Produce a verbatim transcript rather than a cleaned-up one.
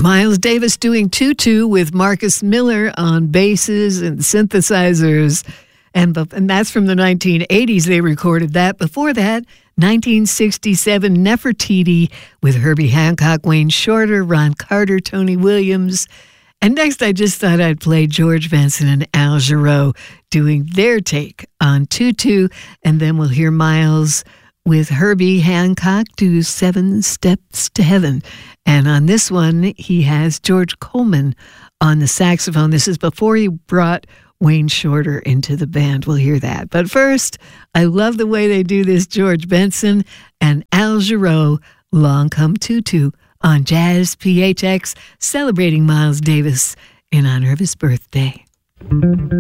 Miles Davis doing Tutu with Marcus Miller on basses and synthesizers. And, and that's from the nineteen eighties. They recorded that. Before that, nineteen sixty-seven, Nefertiti with Herbie Hancock, Wayne Shorter, Ron Carter, Tony Williams. And next, I just thought I'd play George Benson and Al Jarreau doing their take on Tutu. And then we'll hear Miles with Herbie Hancock do Seven Steps to Heaven. And on this one, he has George Coleman on the saxophone. This is before he brought Wayne Shorter into the band. We'll hear that. But first, I love the way they do this, George Benson and Al Jarreau, Long Come Tutu, on Jazz P H X, celebrating Miles Davis in honor of his birthday.